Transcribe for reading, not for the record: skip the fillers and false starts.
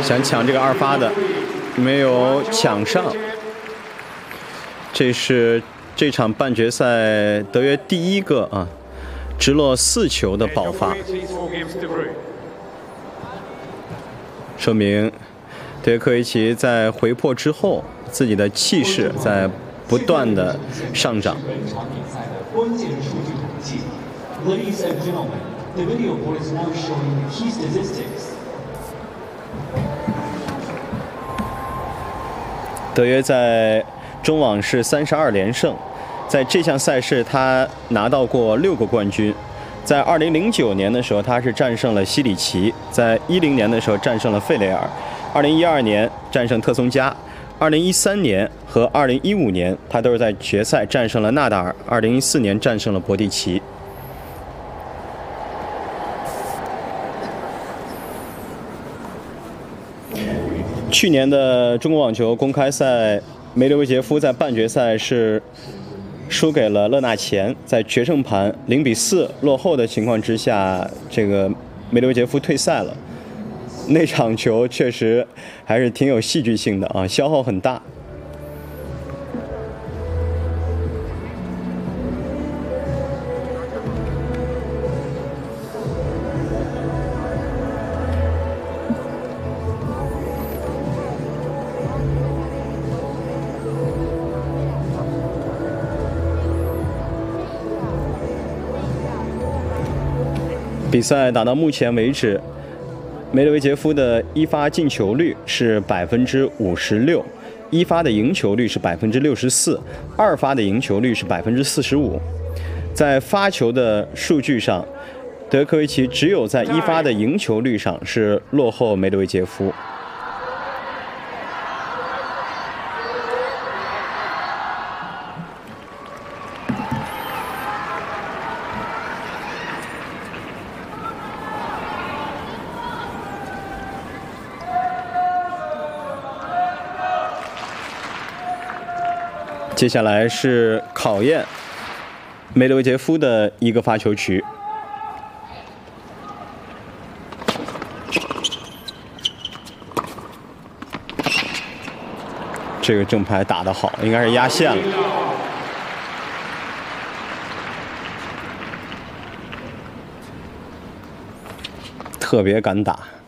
想抢这个二发的，没有抢上。这是这场半决赛德约第一个直落4球的爆发，说明德约科维奇在回破之后，自己的气势在不断的上涨。 Ladies and gentlemen, the video board is now showing key statistics. 德约在中网是32连胜，在这项赛事他拿到过6个冠军。在2009年的时候，他是战胜了西里奇；在10年的时候战胜了费雷尔；2012年战胜特松加；2013年和2015年他都是在决赛战胜了纳达尔；2014年战胜了博蒂奇。去年的中国网球公开赛，梅德韦杰夫在半决赛是输给了勒纳钱，在决胜盘0-4落后的情况之下，这个梅德韦杰夫退赛了。那场球确实还是挺有戏剧性的消耗很大。比赛打到目前为止，梅德韦杰夫的一发进球率是56%，一发的赢球率是64%，二发的赢球率是45%。在发球的数据上，德约科维奇只有在一发的赢球率上是落后梅德韦杰夫。接下来是考验梅德韦杰夫的一个发球局。这个正拍打得好，应该是压线了。特别敢打。